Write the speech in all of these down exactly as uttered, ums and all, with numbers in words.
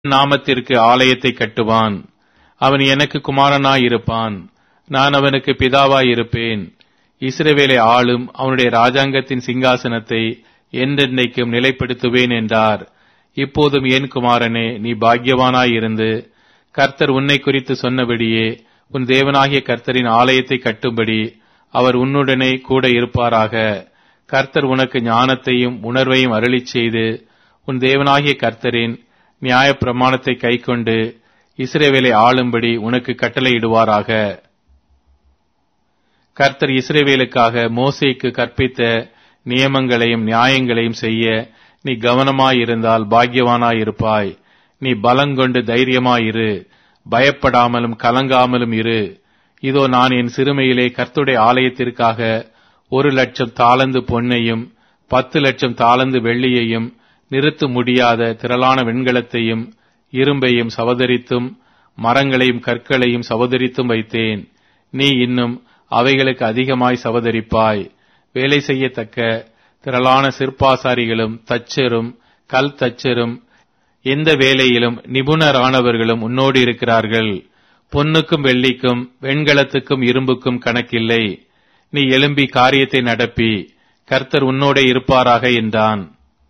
நாமத்திற்கு ஆலயத்தை கட்டுவான். அவன் எனக்கு குமாரனாயிருப்பான், நான் அவனுக்கு பிதாவாயிருப்பேன். இஸ்ரவேலை ஆளும் அவனுடைய ராஜாங்கத்தின் சிங்காசனத்தை என்றென்றைக்கும் நிலைப்படுத்துவேன் என்றார். இப்போதும் என் குமாரனே, நீ பாக்கியவானாயிருந்து கர்த்தர் உன்னை குறித்து சொன்னபடியே உன் தேவனாகிய கர்த்தரின் ஆலயத்தை கட்டும்படி அவர் உன்னுடனே கூட இருப்பாராக. கர்த்தர் உனக்கு ஞானத்தையும் உணர்வையும் அருளிச் செய்து உன் தேவனாகிய கர்த்தரின் நியாயப்பிரமாணத்தை கைக்கொண்டு இஸ்ரவேலை ஆளும்படி உனக்கு கட்டளையிடுவாராக. கர்த்தர் இஸ்ரவேலுக்காக மோசேக்கு கற்பித்த நியமங்களையும் நியாயங்களையும் செய்ய நீ கவனமாயிருந்தால் பாக்கியவானாயிருப்பாய். நீ பலங்கொண்டு தைரியமாயிரு, பயப்படாமலும் கலங்காமலும் இரு. இதோ நான் என் சிறுமையிலே கர்த்தருடைய ஆலயத்திற்காக ஒரு லட்சம் தாலந்து பொன்னையும் பத்து லட்சம் தாலந்து வெள்ளியையும் நிறுத்த முடியாத திரளான வெண்கலத்தையும் இரும்பையும் சவதரித்தும் மரங்களையும் கற்களையும் சவதரித்தும் வைத்தேன். நீ இன்னும் அவைகளுக்கு அதிகமாய் சவதரிப்பாய். வேலை செய்யத்தக்க திரளான சிற்பாசாரிகளும் தச்சரும் கல் தச்சரும் எந்த வேலையிலும் நிபுணரானவர்களும் உன்னோடு இருக்கிறார்கள். பொன்னுக்கும் வெள்ளிக்கும் வெண்கலத்துக்கும் இரும்புக்கும் கணக்கில்லை. நீ எழும்பி காரியத்தை நடப்பி கர்த்தர் உன்னோடே இருப்பாராக என்றான்.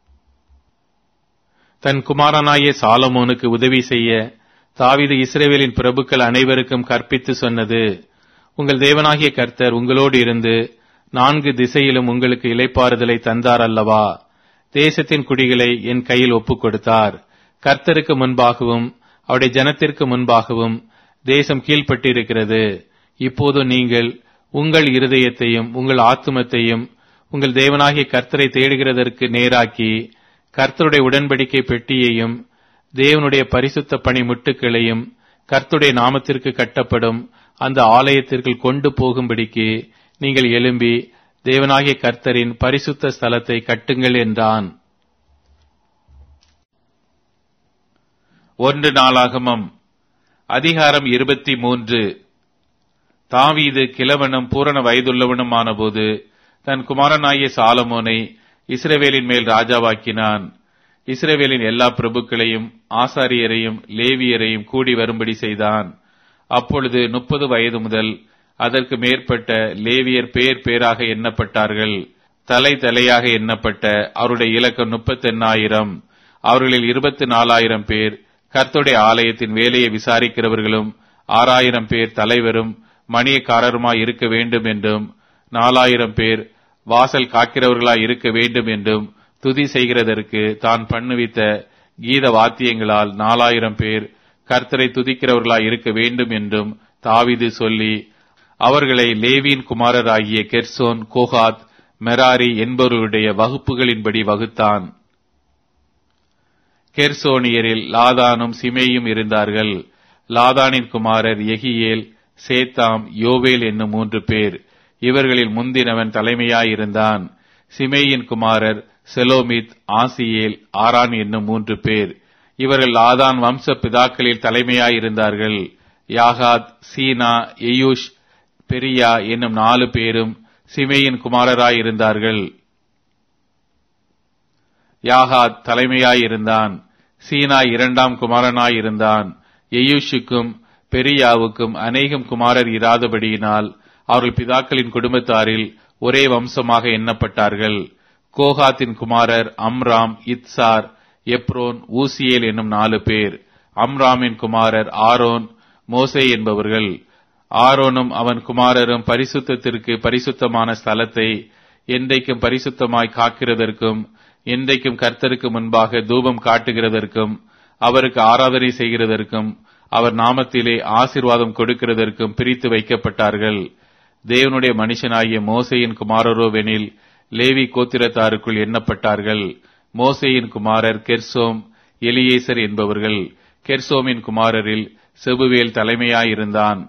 தன் குமாரனாகிய சாலமோனுக்கு உதவி செய்ய தாவீது இஸ்ரவேலின் பிரபுக்கள் அனைவருக்கும் கற்பித்து சொன்னது, உங்கள் தேவனாகிய கர்த்தர் உங்களோடு இருந்து நான்கு திசையிலும் உங்களுக்கு இளைப்பாறுதலை தந்தார் அல்லவா? தேசத்தின் குடிகளை என் கையில் ஒப்புக் கொடுத்தார். கர்த்தருக்கு முன்பாகவும் அவருடைய ஜனத்திற்கு முன்பாகவும் தேசம் கீழ்ப்பட்டிருக்கிறது. இப்போது நீங்கள் உங்கள் இருதயத்தையும் உங்கள் ஆத்துமத்தையும் உங்கள் தேவனாகிய கர்த்தரை தேடுகிறதற்கு நேராக்கி கர்த்தருடைய உடன்படிக்கை பெட்டியையும் தேவனுடைய பரிசுத்த பணி முட்டுக்களையும் கர்த்தருடைய நாமத்திற்கு கட்டப்படும் அந்த ஆலயத்திற்குள் கொண்டு போகும்படிக்கு நீங்கள் எழும்பி தேவனாகிய கர்த்தரின் பரிசுத்த ஸ்தலத்தை கட்டுங்கள் என்றான். ஒன்று நாளாகமம் அதிகாரம் இருபத்தி மூன்று. தாவீது கிழவனும் பூரண வயதுள்ளவனுமான போது தன் குமாரனாகிய சாலமோனை இஸ்ரவேலின் மேல் ராஜாவாக்கினான். இஸ்ரவேலின் எல்லா பிரபுக்களையும் ஆசாரியரையும் லேவியரையும் கூடி வரும்படி செய்தான். அப்பொழுது முப்பது வயது முதல் அதற்கு மேற்பட்ட லேவியர் பேர் பேராக எண்ணப்பட்டார்கள். தலை தலையாக எண்ணப்பட்ட அவருடைய இலக்கம் முப்பத்தி எண்ணாயிரம். அவர்களில் இருபத்தி நாலாயிரம் பேர் கர்த்தருடைய ஆலயத்தின் வேலையை விசாரிக்கிறவர்களும் ஆறாயிரம் பேர் தலைவரும் மணியக்காரருமாய் இருக்க வேண்டும் என்றும் நாலாயிரம் பேர் வாசல் காக்கிறவர்களாய் இருக்க வேண்டும் என்றும் துதி செய்கிறதற்கு தான் பண்ணுவித்த கீத வாத்தியங்களால் நாலாயிரம் பேர் கர்த்தரை துதிக்கிறவர்களாய் இருக்க வேண்டும் என்றும் தாவீது சொல்லி அவர்களை லேவியின் குமாரராகிய கெர்சோன், கோகாத், மெராரி என்பவர்களுடைய வகுப்புகளின்படி வகுத்தான். கெர்சோனியரில் லாதானும் சிமேயும் இருந்தார்கள். லாதானின் குமாரர் எகியேல், சேத்தாம், யோவேல் என்னும் மூன்று பேர். இவர்களில் முந்தினவன் தலைமையாயிருந்தான். சிமேயின் குமாரர் செலோமித், ஆசியேல், ஆரான் என்னும் மூன்று பேர். இவர்கள் லாதான் வம்ச பிதாக்களில் தலைமையாயிருந்தார்கள். யாகாத், சீனா, எயூஷ், பெரியா என்னும் நாலு பேரும் சிமேயின் குமாரராயிருந்தார்கள். யாகாத் தலைமையாயிருந்தான். சீனா இரண்டாம் குமாரனாயிருந்தான். எயூஷுக்கும் பெரியாவுக்கும் அநேகம் குமாரர் இராதபடியினால் அவர்கள் பிதாக்களின் குடும்பத்தாரில் ஒரே வம்சமாக எண்ணப்பட்டார்கள். கோகாத்தின் குமாரர் அம்ராம், இத்சார், எப்ரோன், ஊசியேல் என்னும் நாலு பேர். அம்ராமின் குமாரர் ஆரோன், மோசே என்பவர்கள். ஆரோனும் அவன் குமாரரும் பரிசுத்தத்திற்கு பரிசுத்தமான ஸ்தலத்தை என்றைக்கும் பரிசுத்தமாய் காக்கிறதற்கும் என்றைக்கும் கர்த்தருக்கு முன்பாக தூபம் காட்டுகிறதற்கும் அவருக்கு ஆராதனை செய்கிறதற்கும் அவர் நாமத்திலே ஆசீர்வாதம் கொடுக்கிறதற்கும் பிரித்து வைக்கப்பட்டார்கள். தேவனுடைய மனுஷனாகிய மோசேயின் குமாரரோவெனில் லேவி கோத்திரத்தாருக்குள் எண்ணப்பட்டார்கள். மோசேயின் குமாரர் கெர்சோம், எலியேசர் என்பவர்கள். கெர்சோமின் குமாரரில் செபுவேல் தலைமையாயிருந்தான்.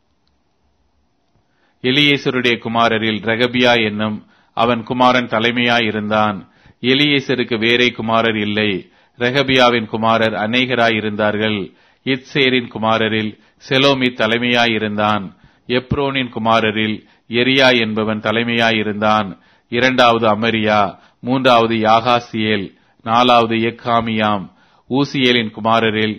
எலியேசருடைய குமாரரில் ரெகபியா என்னும் அவன் குமாரன் தலைமையாயிருந்தான். எலியேசருக்கு வேறே குமாரர் இல்லை. ரெகபியாவின் குமாரர் அநேகராயிருந்தார்கள். இத்சேரின் குமாரரில் செலோமித் தலைமையாயிருந்தான். எப்ரோனின் குமாரரில் எரியா என்பவன் தலைமையாயிருந்தான். இரண்டாவது அமரியா, மூன்றாவது யாகாசியேல், நாலாவது எக்காமியாம், ஊசியேலின் குமாரரில்